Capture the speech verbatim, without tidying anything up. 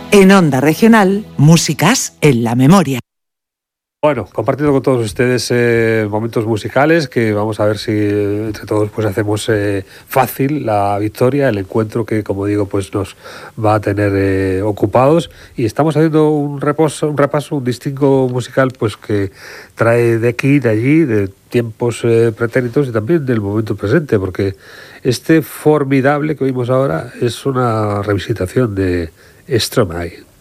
En Onda Regional, Músicas en la Memoria. Bueno, compartiendo con todos ustedes eh, momentos musicales que vamos a ver si eh, entre todos pues hacemos eh, fácil la victoria, el encuentro que, como digo, pues nos va a tener eh, ocupados, y estamos haciendo un repaso, un repaso, un distingo musical pues que trae de aquí, de allí, de tiempos eh, pretéritos y también del momento presente, porque este formidable que oímos ahora es una revisitación de Stromae.